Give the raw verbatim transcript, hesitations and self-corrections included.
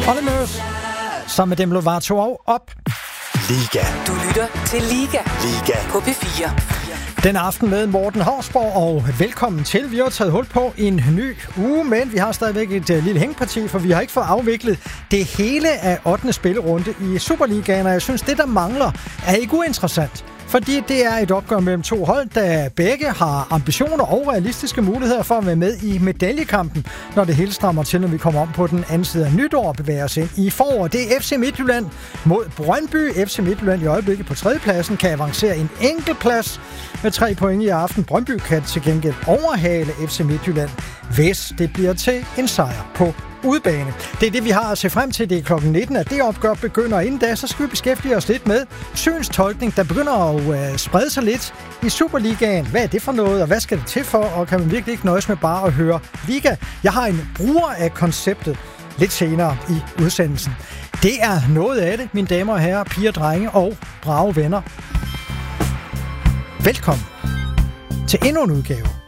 Ole Møs, sammen med Demi Lovato og op. Liga. Du lytter til Liga. Liga. På P fire. Den aften med Morten Hausborg, og velkommen til. Vi har taget hul på en ny uge, men vi har stadigvæk et uh, lille hængeparti, for vi har ikke fået afviklet det hele af ottende spillerunde i Superligaen, og jeg synes, det der mangler er ikke uinteressant. Fordi det er et opgør mellem to hold, der begge har ambitioner og realistiske muligheder for at være med i medaljekampen, når det hele strammer til, når vi kommer om på den anden side af nytår og bevæger os ind i forår. Det er F C Midtjylland mod Brøndby. F C Midtjylland i øjeblikket på tredjepladsen kan avancere en enkelt plads med tre point i aften. Brøndby kan til gengæld overhale F C Midtjylland, hvis det bliver til en sejr på udebane. Det er det, vi har at se frem til. Det er klokken nitten, at det opgør begynder. Inden da, så skal vi beskæftige os lidt med synstolkning, der begynder at uh, sprede sig lidt i Superligaen. Hvad er det for noget, og hvad skal det til for? Og kan man virkelig ikke nøjes med bare at høre Liga? Jeg har en bruger af konceptet lidt senere i udsendelsen. Det er noget af det, mine damer og herrer, piger, drenge og brave venner. Velkommen til endnu en udgave